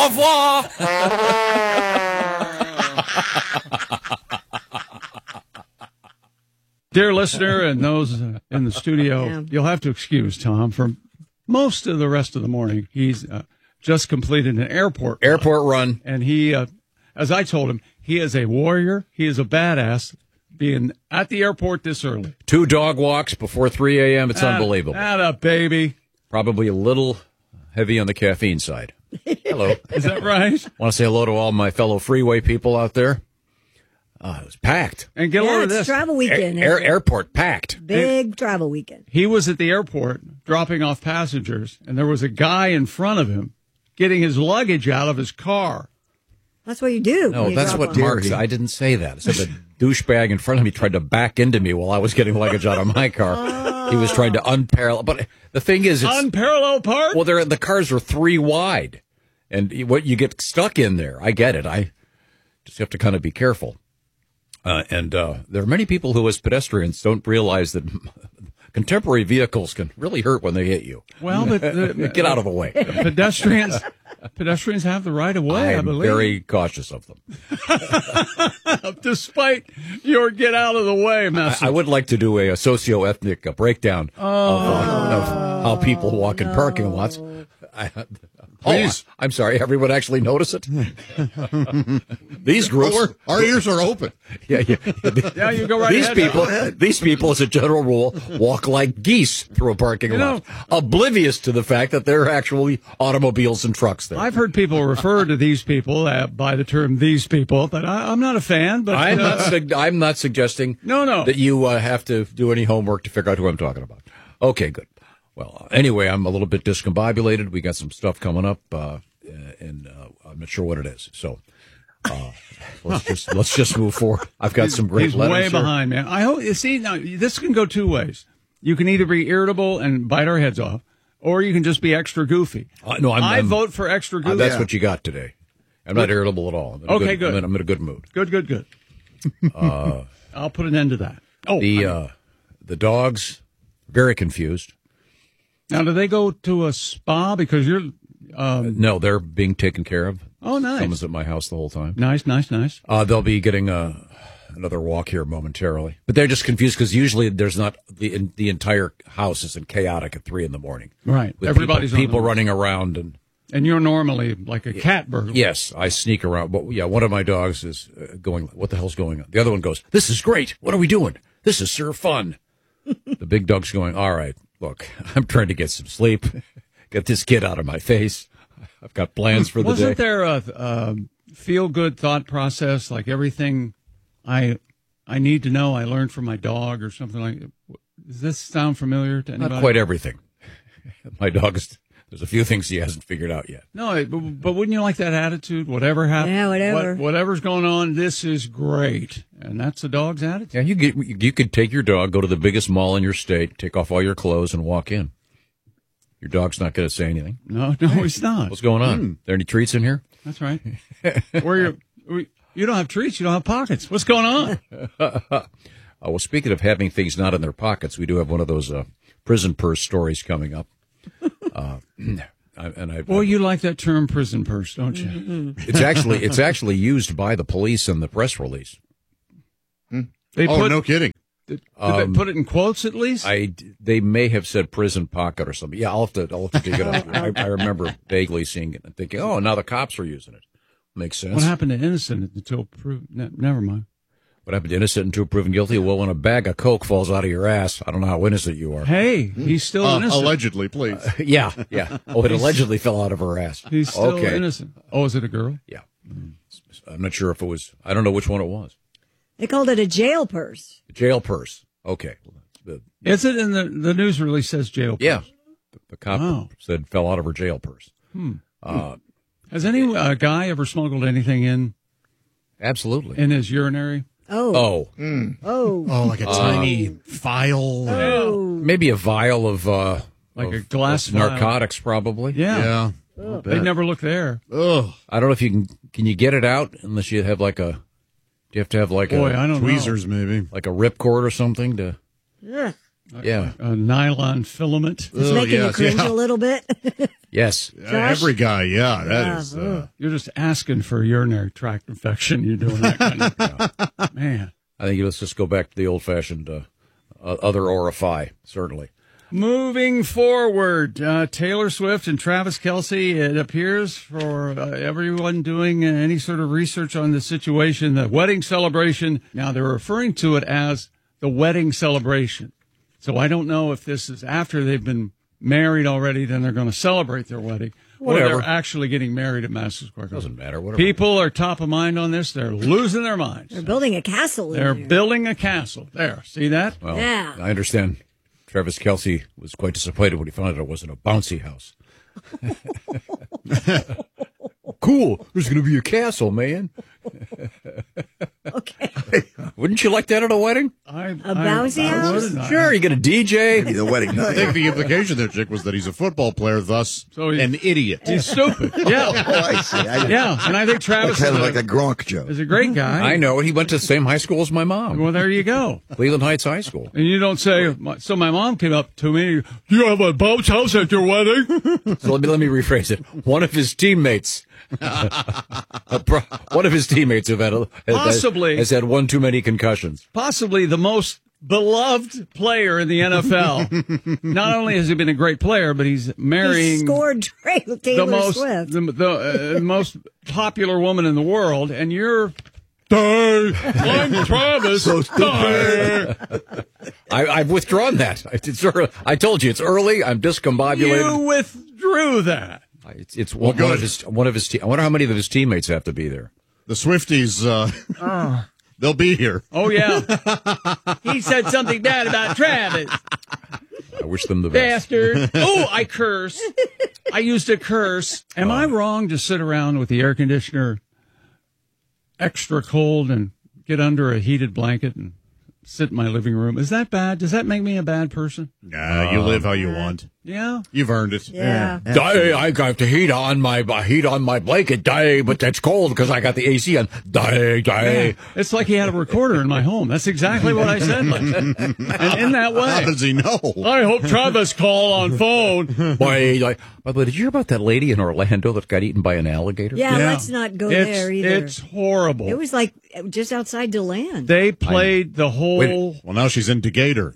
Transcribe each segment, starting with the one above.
Au revoir. Dear listener and those in the studio, You'll have to excuse Tom for most of the rest of the morning. He's just completed an airport run. And he, as I told him, he is a warrior. He is a badass being at the airport this early. 2 dog walks before 3 a.m. It's unbelievable. Atta baby. Probably a little heavy on the caffeine side. Hello. Is that right? Want to say hello to all my fellow freeway people out there? It was packed. And get a load of this. Travel weekend. Airport packed. Big travel weekend. He was at the airport dropping off passengers, and there was a guy in front of him getting his luggage out of his car. That's what you do. No, that's what Mark said. I didn't say that. I said the douchebag in front of me tried to back into me while I was getting luggage out of my car. He was trying to unparallel. But the thing is, it's unparalleled part. Well, the cars are 3 wide, and what you get stuck in there. I get it. I just have to kind of be careful. And there are many people who, as pedestrians, don't realize that contemporary vehicles can really hurt when they hit you. Well, but get out of the way. Pedestrians have the right of way, I believe. I'm very cautious of them. Despite your get out of the way message. I would like to do a socio-ethnic breakdown of how people walk in parking lots. Please. I'm sorry. Everyone actually notice it? These groups. Our ears are open. Yeah. Yeah, you go right ahead. These people, as a general rule, walk like geese through a parking lot, oblivious to the fact that there are actually automobiles and trucks there. I've heard people refer to these people by the term "these people," but I'm not a fan. But I'm not suggesting that you have to do any homework to figure out who I'm talking about. Okay, good. Well, anyway, I'm a little bit discombobulated. We got some stuff coming up, and I'm not sure what it is. So let's just move forward. I've got some great letters. He's way behind, man. I hope. See, now this can go 2 ways. You can either be irritable and bite our heads off, or you can just be extra goofy. I vote for extra goofy. That's what you got today. I'm not irritable at all. Good. I'm in a good mood. Good. I'll put an end to that. The dogs, very confused. Now, do they go to a spa because you're? No, they're being taken care of. Oh, nice. Someone's at my house the whole time. Nice. They'll be getting another walk here momentarily, but they're just confused because usually there's not the entire house isn't chaotic at 3 a.m. Right. With Everybody's people running around and you're normally like a cat burglar. Yes, I sneak around. But yeah, one of my dogs is going, what the hell's going on? The other one goes, this is great. What are we doing? This is sure fun. The big dog's going, all right, look, I'm trying to get some sleep, get this kid out of my face. I've got plans for the day. Wasn't there a feel-good thought process, like everything I need to know I learned from my dog or something like that? Does this sound familiar to anybody? Not quite everything. My dog there's a few things he hasn't figured out yet. No, but wouldn't you like that attitude? Whatever happens, yeah, whatever. Whatever's going on, this is great, and that's the dog's attitude. Yeah, you could take your dog, go to the biggest mall in your state, take off all your clothes, and walk in. Your dog's not going to say anything. No, he's not. What's going on? There any treats in here? That's right. You don't have treats, you don't have pockets. What's going on? Well, speaking of having things not in their pockets, we do have one of those prison purse stories coming up. You like that term prison purse, don't you? Mm-hmm. It's actually used by the police in the press release. No kidding. Did they put it in quotes at least? They may have said prison pocket or something. Yeah, I'll have to dig it up. I remember vaguely seeing it and thinking, oh, now the cops are using it. Makes sense. What happened to innocent until proven? Never mind. What happened to innocent until proven guilty? Well, when a bag of Coke falls out of your ass, I don't know how innocent you are. Hey, he's still innocent. Allegedly, please. Yeah. Oh, it allegedly fell out of her ass. He's still innocent. Oh, is it a girl? Yeah. I'm not sure if it was. I don't know which one it was. They called it a jail purse. A jail purse. Okay. Is it in the news release says jail purse? Yeah. The cop said fell out of her jail purse. Has any guy ever smuggled anything in? Absolutely. In his urinary? Oh, like a tiny vial. Maybe a vial of like a glass of narcotics, probably. Yeah. They never look there. Ugh. I don't know if you can you get it out unless you have like a. Do you have to have like I don't tweezers, know. maybe like a ripcord or something to? yeah. Yeah, a nylon filament. It's making you cringe a little bit. Yes. Every guy, yeah. That is. You're just asking for a urinary tract infection. You're doing that kind of man. I think let's just go back to the old-fashioned other orify, certainly. Moving forward, Taylor Swift and Travis Kelce, it appears, for everyone doing any sort of research on the situation, the wedding celebration, now they're referring to it as the wedding celebration. So I don't know if this is after they've been married already, then they're going to celebrate their wedding. Whatever. Or they're actually getting married at Madison Square Garden. Doesn't matter. Whatever. People are top of mind on this. They're losing their minds. They're building a castle. They're building a castle. There. See that? Well, Yeah. I understand. Travis Kelce was quite disappointed when he found out it wasn't a bouncy house. Cool. There's going to be a castle, man. Okay. Wouldn't you like that at a wedding? A bouncy house? would. Sure, you get a DJ. The wedding I night. think the implication there, Chick, was that he's a football player, thus So he's- an idiot. He's stupid. Yeah. Oh, I see. Yeah. And I think Travis Kind of like a Gronk joke. is a great guy. I know. He went to the same high school as my mom, Well, there you go. Cleveland Heights High School. And you don't say, so my mom came up to me, do you have a bounce house at your wedding? So let me rephrase it. One of his teammates, one of his teammates has had one too many concussions. Possibly the most beloved player in the NFL. Not only has he been a great player, but he's He marrying scored the Taylor most Swift. the most popular woman in the world, and you're. I'm Travis. I've withdrawn that. I told you it's early. I'm discombobulated. You withdrew that. It's one good. of his. I wonder how many of his teammates have to be there. The Swifties, they'll be here. Oh, yeah. He said something bad about Travis. I wish them the best. Bastard. Oh, I curse. I used to curse. Am I wrong to sit around with the air conditioner extra cold and get under a heated blanket and sit in my living room? Is that bad? Does that make me a bad person? Nah, you live how you want. Yeah. You've earned it. Yeah. Day, I got the heat on my blanket. Day, but that's cold because I got the AC on. Day. It's like he had a recorder in my home. That's exactly what I said. And in that How way. does he know? I hope Travis call on phone. By the way, did you hear about that lady in Orlando that got eaten by an alligator? Yeah, let's not go there either. It's horrible. It was like just outside DeLand. They played the whole. Well, now she's in Decatur.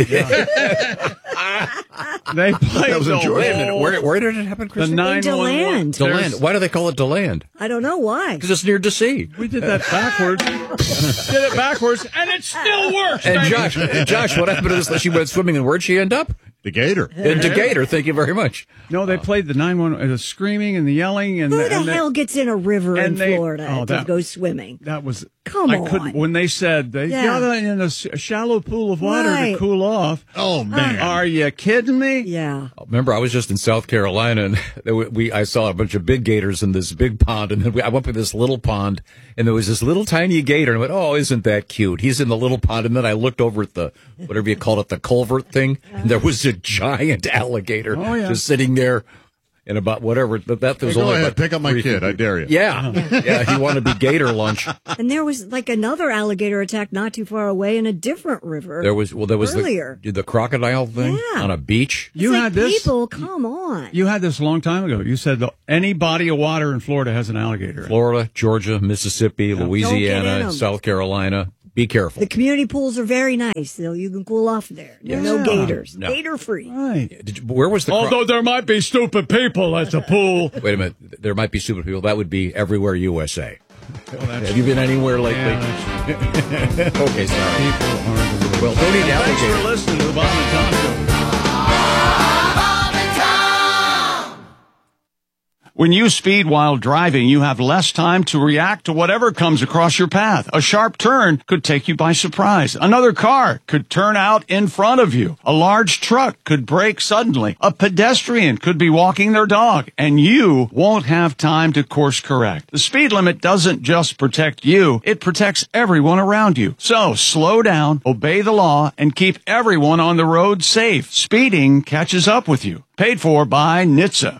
They played was the enjoyable. Wait a minute. whole. Where did it happen, The Chris? 911. DeLand. DeLand. Why do they call it DeLand? I don't know why. Because it's near DC. We did that backwards. Did it backwards, and it still works. And baby. Josh, what happened to this? She went swimming, and where'd she end up? Decatur. In Decatur. Thank you very much. No, they played the 911, the screaming and the yelling, and Who the, the and hell gets in a river in and they- Florida oh, to that- go swimming? that was. Come I on. couldn't. When they said they Yeah. got in a shallow pool of water Right. to cool off. Oh, man. Are you kidding me? Yeah. Remember, I was just in South Carolina, and I saw a bunch of big gators in this big pond, and then I went to this little pond, and there was this little tiny gator, and I went, oh, isn't that cute? He's in the little pond, and then I looked over at the, whatever you call it, the culvert thing, and there was a giant alligator Oh, yeah. just sitting there. And about whatever that was Hey, go only ahead, about pick up my 3 kid. feet. I dare you. Yeah, he wanted to be gator lunch. And there was like another alligator attack not too far away in a different river. There was earlier. the crocodile thing Yeah. on a beach. It's You like, had this. people, come on. You had this a long time ago. You said any body of water in Florida has an alligator. in it. Florida, Georgia, Mississippi, Don't get in Louisiana, 'em. South Carolina. Be careful. The community pools are very nice. So you can cool off there. There's no Yeah. gators. No. Gator free. Right. Where was the? Although there might be stupid people at the pool. Wait a minute. There might be stupid people. That would be everywhere USA. Have you been anywhere lately? Okay, sorry. People are. Well, don't eat Thanks alligator. for listening to the Bob and Tom Show. When you speed while driving, you have less time to react to whatever comes across your path. A sharp turn could take you by surprise. Another car could turn out in front of you. A large truck could brake suddenly. A pedestrian could be walking their dog, and you won't have time to course correct. The speed limit doesn't just protect you, it protects everyone around you. So slow down, obey the law, and keep everyone on the road safe. Speeding catches up with you. Paid for by NHTSA.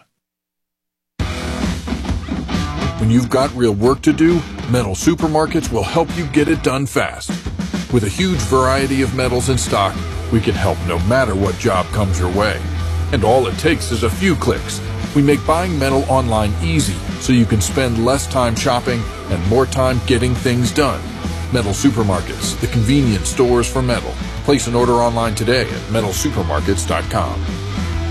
When you've got real work to do, Metal Supermarkets will help you get it done fast. With a huge variety of metals in stock, we can help no matter what job comes your way. And all it takes is a few clicks. We make buying metal online easy so you can spend less time shopping and more time getting things done. Metal Supermarkets, the convenience stores for metal. Place an order online today at metalsupermarkets.com.